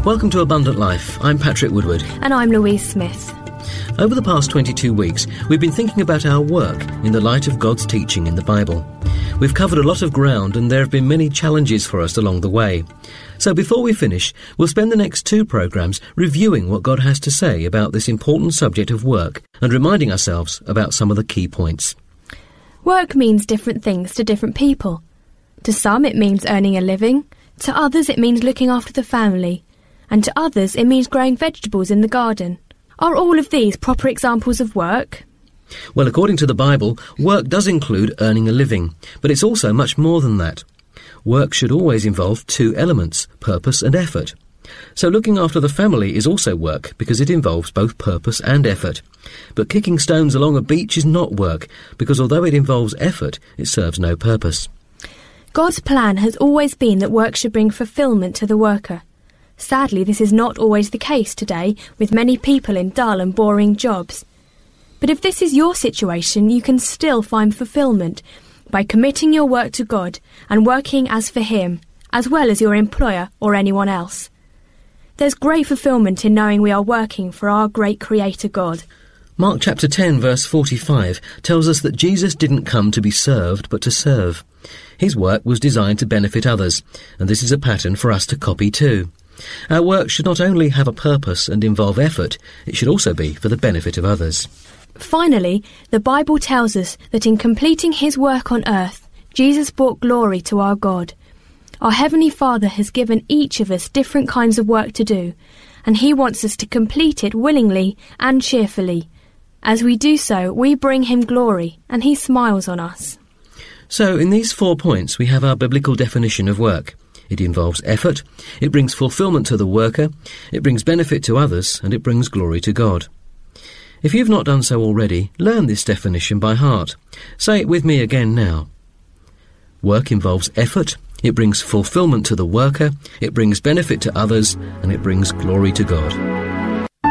Welcome to Abundant Life. I'm Patrick Woodward. And I'm Louise Smith. Over the past 22 weeks, we've been thinking about our work in the light of God's teaching in the Bible. We've covered a lot of ground and there have been many challenges for us along the way. So before we finish, we'll spend the next 2 programmes reviewing what God has to say about this important subject of work and reminding ourselves about some of the key points. Work means different things to different people. To some it means earning a living, to others it means looking after the family, and to others it means growing vegetables in the garden. Are all of these proper examples of work? Well, according to the Bible, work does include earning a living, but it's also much more than that. Work should always involve 2 elements, purpose and effort. So looking after the family is also work because it involves both purpose and effort. But kicking stones along a beach is not work because although it involves effort, it serves no purpose. God's plan has always been that work should bring fulfilment to the worker. Sadly, this is not always the case today, with many people in dull and boring jobs. But if this is your situation, you can still find fulfilment by committing your work to God and working as for Him, as well as your employer or anyone else. There's great fulfilment in knowing we are working for our great Creator God. Mark chapter 10 verse 45 tells us that Jesus didn't come to be served but to serve. His work was designed to benefit others, and this is a pattern for us to copy too. Our work should not only have a purpose and involve effort, it should also be for the benefit of others. Finally, the Bible tells us that in completing His work on earth, Jesus brought glory to our God. Our Heavenly Father has given each of us different kinds of work to do, and He wants us to complete it willingly and cheerfully. As we do so, we bring Him glory, and He smiles on us. So, in these 4 points, we have our biblical definition of work. It involves effort, it brings fulfilment to the worker, it brings benefit to others, and it brings glory to God. If you've not done so already, learn this definition by heart. Say it with me again now. Work involves effort, it brings fulfilment to the worker, it brings benefit to others, and it brings glory to God.